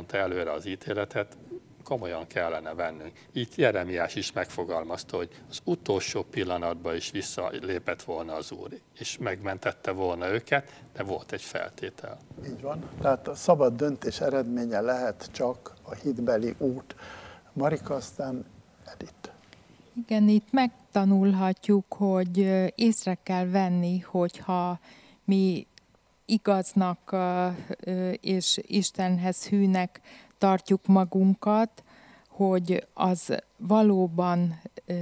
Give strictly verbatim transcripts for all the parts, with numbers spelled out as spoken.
mondta előre az ítéletet, komolyan kellene vennünk. Így Jeremiás is megfogalmazta, hogy az utolsó pillanatban is visszalépett volna az Úr, és megmentette volna őket, de volt egy feltétel. Így van. Tehát a szabad döntés eredménye lehet csak a hitbeli út. Marika, aztán Edith. Igen, itt megtanulhatjuk, hogy észre kell venni, hogyha mi igaznak és Istenhez hűnek tartjuk magunkat, hogy az valóban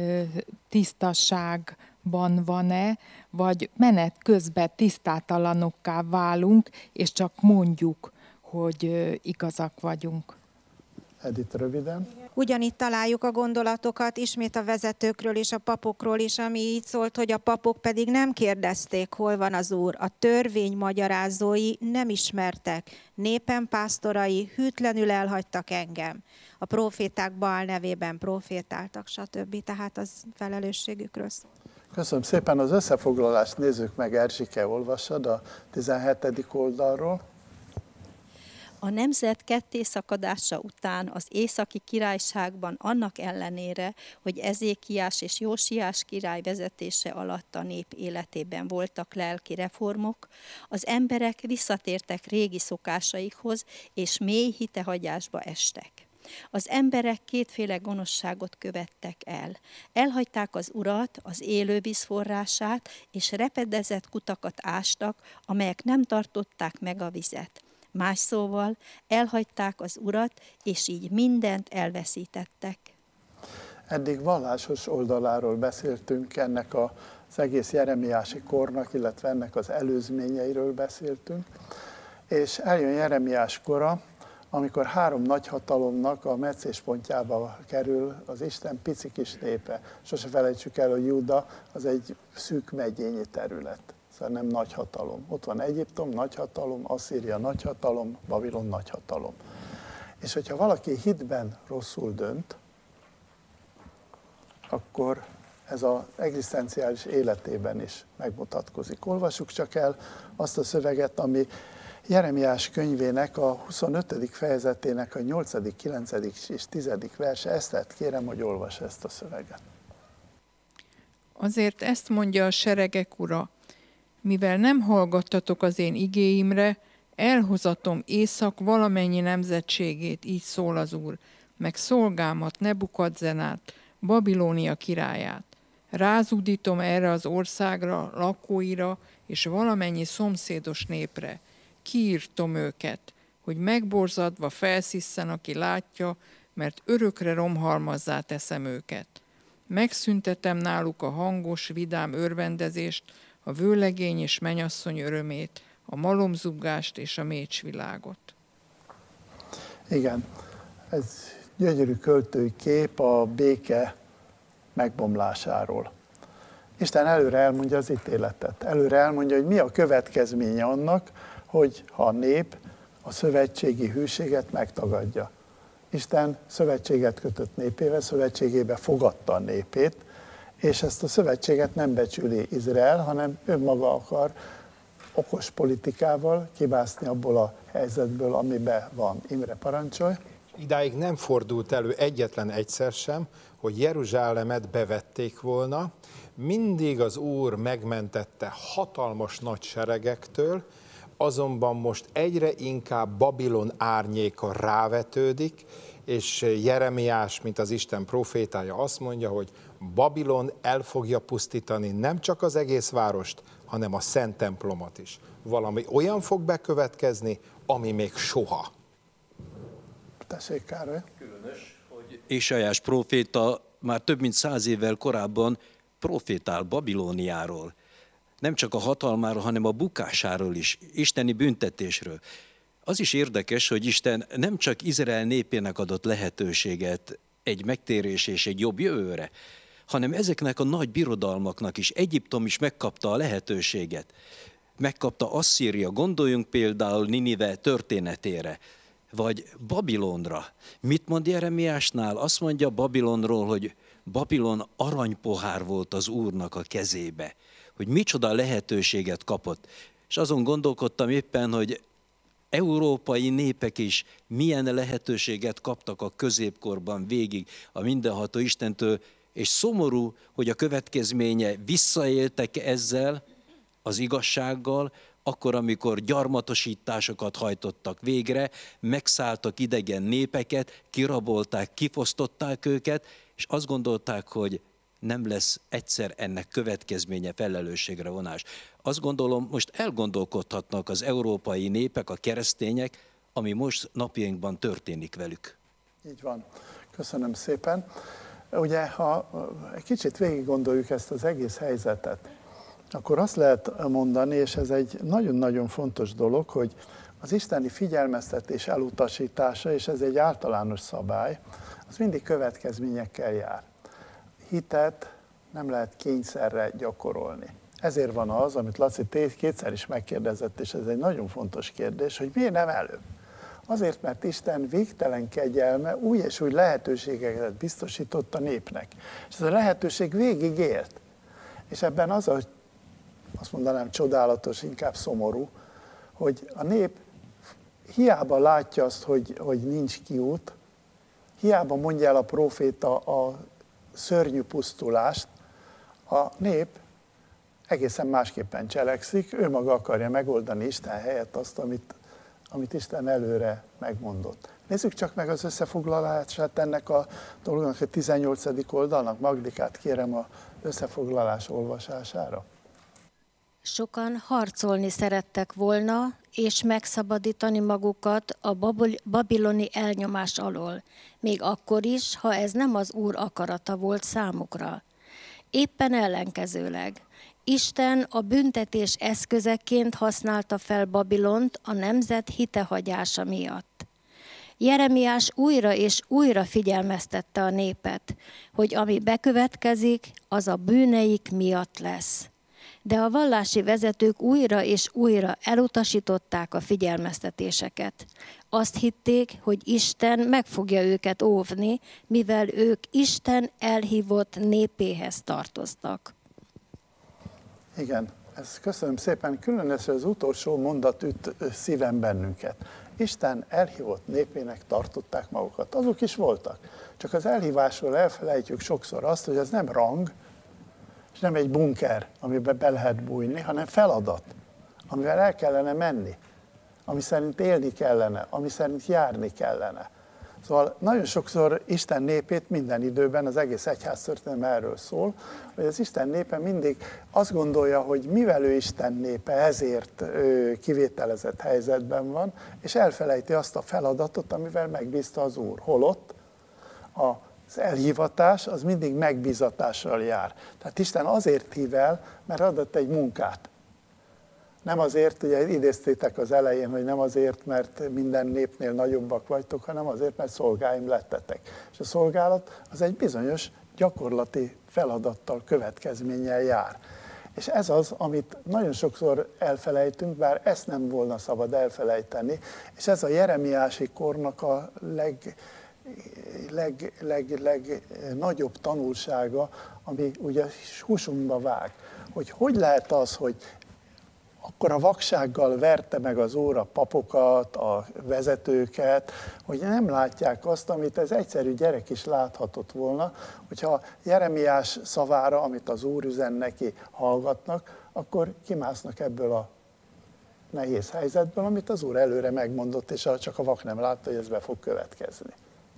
tisztaságban van-e, vagy menet közben tisztátalanokká válunk, és csak mondjuk, hogy igazak vagyunk. Edith, röviden. Ugyanitt találjuk a gondolatokat ismét a vezetőkről és a papokról is, ami így szólt, hogy a papok pedig nem kérdezték, hol van az Úr. A törvény magyarázói nem ismertek. Népem pásztorai hűtlenül elhagytak engem. A proféták Baál nevében profétáltak, stb. Tehát az felelősségükről szól. Köszönöm szépen. Az összefoglalást nézzük meg, Erzsike, olvassad a tizenhetedik oldalról. A nemzet kettészakadása után az északi királyságban annak ellenére, hogy Ezékiás és Jósiás király vezetése alatt a nép életében voltak lelki reformok, az emberek visszatértek régi szokásaikhoz, és mély hitehagyásba estek. Az emberek kétféle gonoszságot követtek el. Elhagyták az Urat, az élő vízforrását, és repedezett kutakat ástak, amelyek nem tartották meg a vizet. Más szóval elhagyták az Urat, és így mindent elveszítettek. Eddig vallásos oldaláról beszéltünk ennek az egész jeremiási kornak, illetve ennek az előzményeiről beszéltünk, és eljön Jeremiás kora, amikor három nagyhatalomnak a meccéspontjába kerül az Isten pici kis népe. Sose felejtsük el, hogy Júda az egy szűk megyényi terület. Szóval nem nagyhatalom. Ott van Egyiptom, nagyhatalom, Asszíria, nagyhatalom, Babilon, nagyhatalom. És hogyha valaki hitben rosszul dönt, akkor ez az egzisztenciális életében is megmutatkozik. Olvassuk csak el azt a szöveget, ami Jeremiás könyvének a huszonötödik fejezetének a nyolcadik, kilencedik és tizedik verse. Esztert, kérem, hogy olvas ezt a szöveget. Azért ezt mondja a seregek ura, mivel nem hallgattatok az én igéimre, elhozatom Észak valamennyi nemzetségét, így szól az Úr, meg szolgámat, Nebukadzenát, Babilónia királyát. Rázúdítom erre az országra, lakóira és valamennyi szomszédos népre. Kiírtom őket, hogy megborzadva felszisszen, aki látja, mert örökre romhalmazzá teszem őket. Megszüntetem náluk a hangos, vidám örvendezést, a vőlegény és mennyasszony örömét, a malomzuggást és a mécsvilágot. Igen, ez gyönyörű költői kép a béke megbomlásáról. Isten előre elmondja az ítéletet, előre elmondja, hogy mi a következménye annak, hogy ha a nép a szövetségi hűséget megtagadja. Isten szövetséget kötött népével, szövetségébe fogadta a népét, és ezt a szövetséget nem becsüli Izrael, hanem önmaga akar okos politikával kibászni abból a helyzetből, amiben van. Imre, parancsolj! Idáig nem fordult elő egyetlen egyszer sem, hogy Jeruzsálemet bevették volna, mindig az Úr megmentette hatalmas nagy seregektől, azonban most egyre inkább Babilon árnyéka rávetődik, és Jeremiás, mint az Isten profétája azt mondja, hogy Babilon el fogja pusztítani nem csak az egész várost, hanem a szent templomot is. Valami olyan fog bekövetkezni, ami még soha. Tessék, Károly. Különös, hogy Ézsaiás próféta már több mint száz évvel korábban profétál Babilóniáról. Nem csak a hatalmáról, hanem a bukásáról is, isteni büntetésről. Az is érdekes, hogy Isten nem csak Izrael népének adott lehetőséget egy megtérés és egy jobb jövőre, hanem ezeknek a nagy birodalmaknak is. Egyiptom is megkapta a lehetőséget. Megkapta Asszíria, gondoljunk például Ninive történetére, vagy Babilonra. Mit mond Jeremiásnál? Azt mondja Babilonról, hogy Babilon aranypohár volt az Úrnak a kezébe, hogy micsoda lehetőséget kapott. És azon gondolkodtam éppen, hogy európai népek is milyen lehetőséget kaptak a középkorban végig a mindenható Istentől, és szomorú, hogy a következménye visszaéltek ezzel az igazsággal, akkor, amikor gyarmatosításokat hajtottak végre, megszálltak idegen népeket, kirabolták, kifosztották őket, és azt gondolták, hogy nem lesz egyszer ennek következménye, felelősségre vonás. Azt gondolom, most elgondolkodhatnak az európai népek, a keresztények, ami most napjainkban történik velük. Így van. Köszönöm szépen. Ugye, ha egy kicsit végig gondoljuk ezt az egész helyzetet, akkor azt lehet mondani, és ez egy nagyon-nagyon fontos dolog, hogy az isteni figyelmeztetés elutasítása, és ez egy általános szabály, az mindig következményekkel jár. Hitet nem lehet kényszerre gyakorolni. Ezért van az, amit Laci kétszer is megkérdezett, és ez egy nagyon fontos kérdés, hogy miért nem előbb? Azért, mert Isten végtelen kegyelme új és új lehetőségeket biztosított a népnek. És ez a lehetőség végig élt. És ebben az a, azt mondanám, csodálatos, inkább szomorú, hogy a nép hiába látja azt, hogy, hogy nincs kiút, hiába mondja el a próféta a szörnyű pusztulást, a nép egészen másképpen cselekszik, ő maga akarja megoldani Isten helyett azt, amit, amit Isten előre megmondott. Nézzük csak meg az összefoglalását ennek a dolognak a tizennyolcadik oldalnak. Magdikát kérem az összefoglalás olvasására. Sokan harcolni szerettek volna, és megszabadítani magukat a babiloni elnyomás alól, még akkor is, ha ez nem az Úr akarata volt számukra. Éppen ellenkezőleg, Isten a büntetés eszközeként használta fel Babilont a nemzet hitehagyása miatt. Jeremiás újra és újra figyelmeztette a népet, hogy ami bekövetkezik, az a bűneik miatt lesz. De a vallási vezetők újra és újra elutasították a figyelmeztetéseket. Azt hitték, hogy Isten meg fogja őket óvni, mivel ők Isten elhívott népéhez tartoztak. Igen, ezt köszönöm szépen. Különösen az utolsó mondat üt szívem bennünket. Isten elhívott népének tartották magukat. Azok is voltak. Csak az elhívásról elfelejtjük sokszor azt, hogy ez nem rang, és nem egy bunker, amiben be lehet bújni, hanem feladat, amivel el kellene menni, ami szerint élni kellene, ami szerint járni kellene. Szóval nagyon sokszor Isten népét minden időben, az egész egyház történelem erről szól, hogy az Isten népe mindig azt gondolja, hogy mivel ő Isten népe, ezért ő kivételezett helyzetben van, és elfelejti azt a feladatot, amivel megbízta az Úr. Holott az elhívatás az mindig megbízatással jár. Tehát Isten azért hív el, mert adott egy munkát. Nem azért, ugye idéztétek az elején, hogy nem azért, mert minden népnél nagyobbak vagytok, hanem azért, mert szolgáim lettetek. És a szolgálat az egy bizonyos gyakorlati feladattal, következménnyel jár. És ez az, amit nagyon sokszor elfelejtünk, bár ezt nem volna szabad elfelejteni, és ez a jeremiási kornak a leg, leg, leg, leg nagyobb tanulsága, ami ugye húsunkba vág. Hogy hogy lehet az, hogy akkor a vaksággal verte meg az Úr a papokat, a vezetőket, hogy nem látják azt, amit ez egyszerű gyerek is láthatott volna, hogyha Jeremiás szavára, amit az Úr üzen neki, hallgatnak, akkor kimásznak ebből a nehéz helyzetből, amit az Úr előre megmondott, és csak a vak nem látta, hogy ez be fog következni.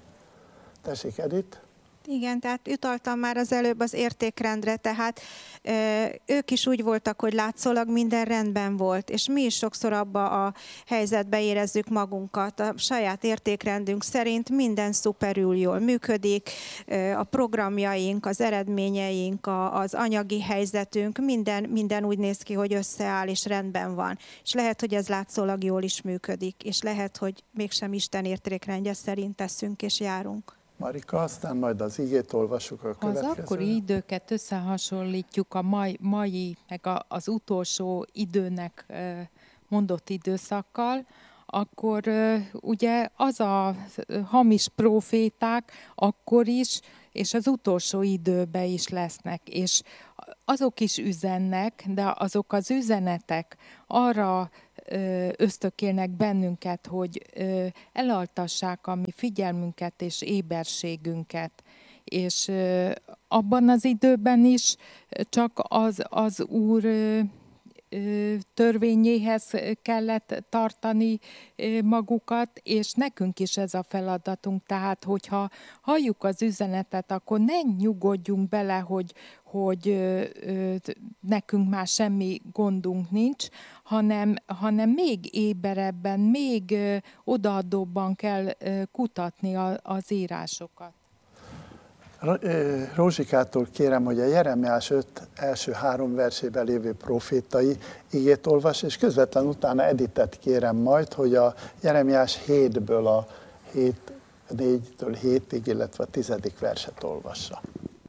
Tessék, Edith? Igen, tehát utaltam már az előbb az értékrendre, tehát ö, ők is úgy voltak, hogy látszólag minden rendben volt, és mi is sokszor abba a helyzetbe érezzük magunkat. A saját értékrendünk szerint minden szuperül jól működik, ö, a programjaink, az eredményeink, a, az anyagi helyzetünk, minden, minden úgy néz ki, hogy összeáll és rendben van. És lehet, hogy ez látszólag jól is működik, és lehet, hogy mégsem Isten értékrendje szerint teszünk és járunk. Marika, aztán majd az igét olvassuk a következő. Ha az akkori időket összehasonlítjuk a mai, mai meg a, az utolsó időnek mondott időszakkal, akkor ugye az a hamis proféták akkor is, és az utolsó időben is lesznek, és azok is üzennek, de azok az üzenetek arra ö, ösztökélnek bennünket, hogy ö, elaltassák a mi figyelmünket és éberségünket. És ö, abban az időben is csak az, az Úr ö, ö, törvényéhez kellett tartani ö, magukat, és nekünk is ez a feladatunk. Tehát, hogyha halljuk az üzenetet, akkor ne nyugodjunk bele, hogy, hogy ö, ö, nekünk már semmi gondunk nincs, hanem, hanem még éberebben, még ö, odaadóbban kell ö, kutatni a, az írásokat. Rózsikától kérem, hogy a Jeremiás öt első három versében lévő profétai igét olvas, és közvetlen utána Editet kérem majd, hogy a Jeremiás hétből a hét, négytől hétig, illetve a tizedik verset olvassa.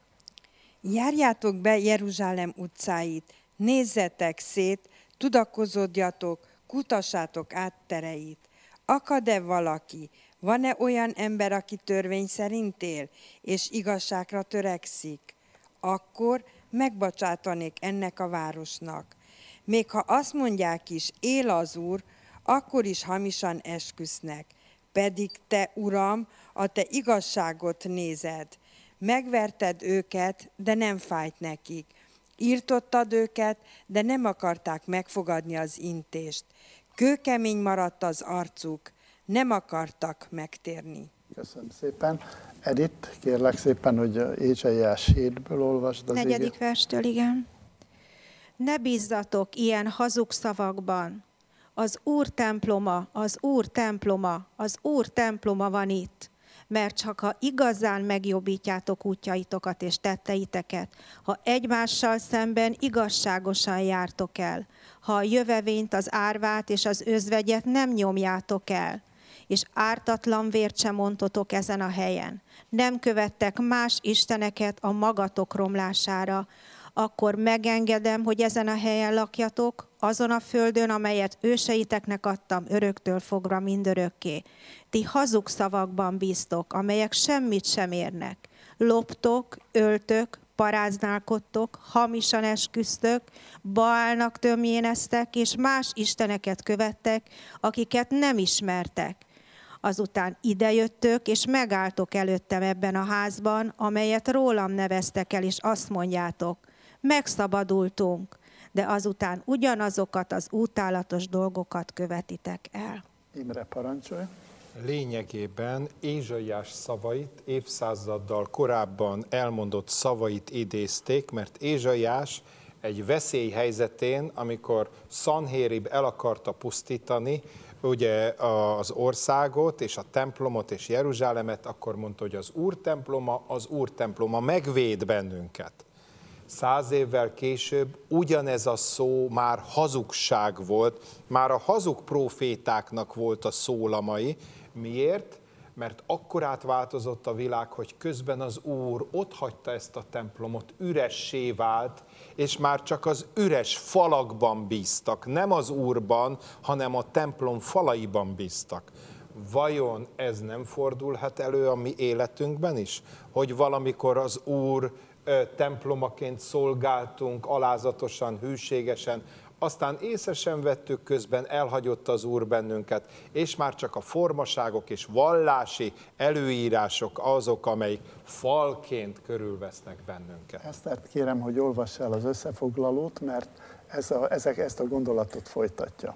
Járjátok be Jeruzsálem utcáit, nézzetek szét, tudakozódjatok, kutassátok át tereit. Akad-e valaki? Van-e olyan ember, aki törvény szerint él, és igazságra törekszik? Akkor megbocsátanék ennek a városnak. Még ha azt mondják is, él az Úr, akkor is hamisan esküsznek. Pedig te, Uram, a te igazságot nézed. Megverted őket, de nem fájt nekik. Írtottad őket, de nem akarták megfogadni az intést. Kőkemény maradt az arcuk, nem akartak megtérni. Köszönöm szépen. Edith, kérlek szépen, hogy Ézsaiás hétből olvasd az Negyedik igét. verstől, igen. Ne bízzatok ilyen hazug szavakban. Az Úr temploma, az Úr temploma, az Úr temploma van itt. Mert csak ha igazán megjobbítjátok útjaitokat és tetteiteket, ha egymással szemben igazságosan jártok el, ha a jövevényt, az árvát és az özvegyet nem nyomjátok el, és ártatlan vért sem mondtotok ezen a helyen, nem követtek más isteneket a magatok romlására, akkor megengedem, hogy ezen a helyen lakjatok, azon a földön, amelyet őseiteknek adtam öröktől fogva mindörökké. Ti hazug szavakban bíztok, amelyek semmit sem érnek. Loptok, öltök, paráználkodtok, hamisan esküztök, Baálnak tömjéneztek, és más isteneket követtek, akiket nem ismertek. Azután idejöttök, és megálltok előttem ebben a házban, amelyet rólam neveztek el, és azt mondjátok, megszabadultunk, de azután ugyanazokat az útálatos dolgokat követitek el. Imre, parancsolj. Lényegében Ézsaiás szavait, évszázaddal korábban elmondott szavait idézték, mert Ézsaiás egy veszélyhelyzetén, amikor Szanhérib el akarta pusztítani ugye az országot és a templomot és Jeruzsálemet, akkor mondta, hogy az Úr temploma, az Úr temploma megvéd bennünket. Száz évvel később ugyanez a szó már hazugság volt, már a hazug prófétáknak volt a szólamai. Miért? Mert akkor átváltozott a világ, hogy közben az Úr otthagyta ezt a templomot, üressé vált, és már csak az üres falakban bíztak, nem az Úrban, hanem a templom falaiban bíztak. Vajon ez nem fordulhat elő a mi életünkben is? Hogy valamikor az Úr templomaként szolgáltunk alázatosan, hűségesen, aztán észre sem vettük, közben elhagyott az Úr bennünket, és már csak a formaságok és vallási előírások azok, amelyik falként körülvesznek bennünket. Esztert kérem, hogy olvass el az összefoglalót, mert ez a, ezek, ezt a gondolatot folytatja.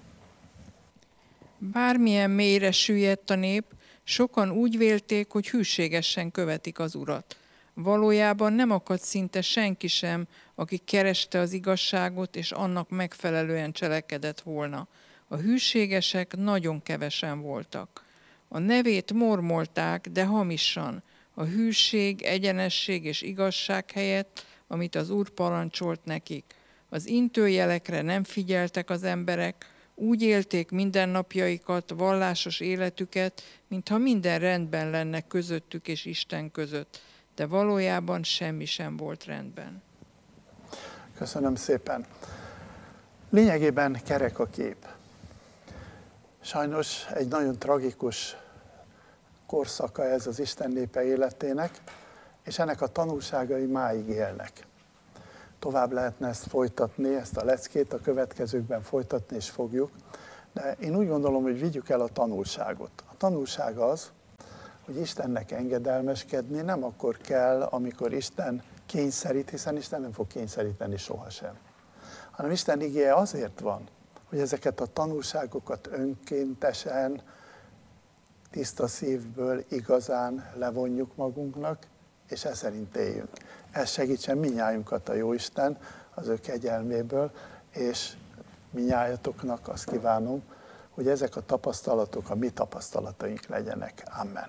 Bármilyen mélyre süllyedt a nép, sokan úgy vélték, hogy hűségesen követik az Urat. Valójában nem akadt szinte senki sem, aki kereste az igazságot, és annak megfelelően cselekedett volna. A hűségesek nagyon kevesen voltak. A nevét mormolták, de hamisan. A hűség, egyenesség és igazság helyett, amit az Úr parancsolt nekik. Az intőjelekre nem figyeltek az emberek, úgy élték mindennapjaikat, vallásos életüket, mintha minden rendben lenne közöttük és Isten között. De valójában semmi sem volt rendben. Köszönöm szépen. Lényegében kerek a kép. Sajnos egy nagyon tragikus korszaka ez az Isten népe életének, és ennek a tanulságai máig élnek. tovább lehetne ezt folytatni, ezt a leckét a következőkben folytatni és fogjuk, de én úgy gondolom, hogy vigyük el a tanulságot. A tanulság az, hogy Istennek engedelmeskedni nem akkor kell, amikor Isten kényszerít, hiszen Isten nem fog kényszeríteni sohasem. Hanem Isten igéje azért van, hogy ezeket a tanulságokat önkéntesen, tiszta szívből igazán levonjuk magunknak, és ez szerint éljünk. Ez segítsen minnyájunkat a Jóisten az ő kegyelméből, és minnyájatoknak azt kívánom, hogy ezek a tapasztalatok a mi tapasztalataink legyenek. Amen.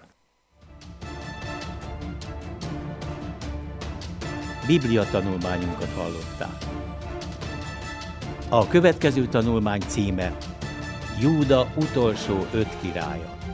Biblia tanulmányunkat hallották. A következő tanulmány címe Júda utolsó öt királya.